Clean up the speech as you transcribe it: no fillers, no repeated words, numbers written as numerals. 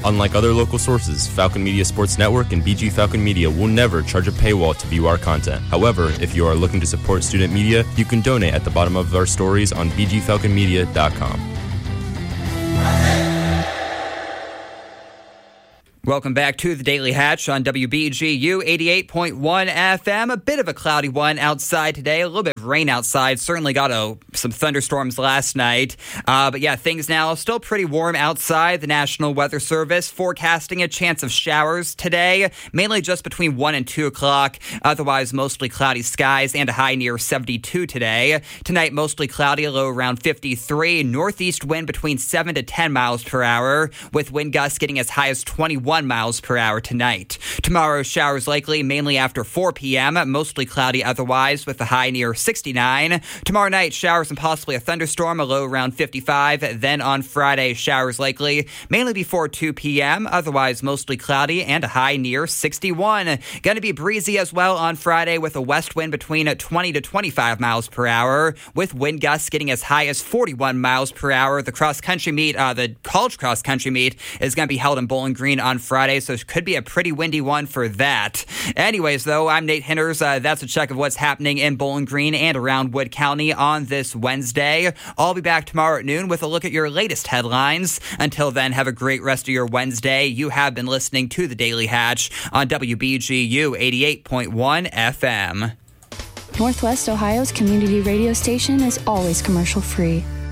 Unlike other local sources, Falcon Media Sports Network and BG Falcon Media will never charge a paywall to view our content. However, if you are looking to support student media, you can donate at the bottom of our stories on bgfalconmedia.com. Welcome back to the Daily Hatch on WBGU 88.1 FM. A bit of a cloudy one outside today. A little bit of rain outside. Certainly got some thunderstorms last night. But yeah, things now still pretty warm outside. The National Weather Service forecasting a chance of showers today, mainly just between 1 and 2 o'clock. Otherwise, mostly cloudy skies and a high near 72 today. Tonight, mostly cloudy, a low around 53. Northeast wind between 7 to 10 miles per hour, with wind gusts getting as high as 21 miles per hour tonight. Tomorrow, showers likely mainly after 4 p.m., mostly cloudy otherwise with a high near 69. Tomorrow night, showers and possibly a thunderstorm, a low around 55. Then on Friday, showers likely mainly before 2 p.m., otherwise mostly cloudy and a high near 61. Going to be breezy as well on Friday with a west wind between 20 to 25 miles per hour, with wind gusts getting as high as 41 miles per hour. The cross-country meet, the college cross-country meet, is going to be held in Bowling Green on Friday, so it could be a pretty windy one for that. Anyways, though, I'm Nate Hinders. That's a check of what's happening in Bowling Green and around Wood County on this Wednesday. I'll be back tomorrow at noon with a look at your latest headlines. Until then, have a great rest of your Wednesday. You have been listening to The Daily Hatch on WBGU 88.1 FM. Northwest Ohio's community radio station is always commercial free.